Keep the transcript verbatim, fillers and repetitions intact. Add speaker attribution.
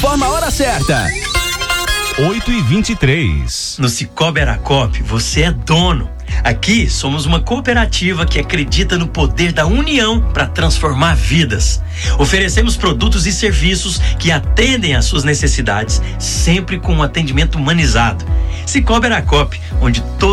Speaker 1: informa a hora certa.
Speaker 2: oito e vinte e três.
Speaker 3: No Cicobi Aracop, você é dono. Aqui somos uma cooperativa que acredita no poder da união para transformar vidas. Oferecemos produtos e serviços que atendem às suas necessidades, sempre com um atendimento humanizado. Cicobi Aracop, onde todos